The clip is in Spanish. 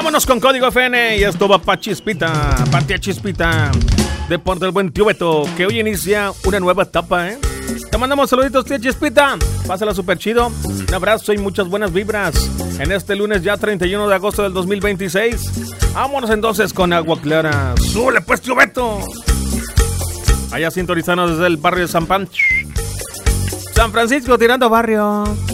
Vámonos con Código FN y esto va pa' Chispita, Patia Chispita, de Ponte el Buen Tío Beto, que hoy inicia una nueva etapa, ¿eh? Te mandamos saluditos, tía Chispita, pásala súper chido, un abrazo y muchas buenas vibras en este lunes ya 31 de agosto del 2026. Vámonos entonces con Agua Clara, ¡súbele pues, Tío Beto! Allá sintonizando desde el barrio de San Francisco, tirando barrio.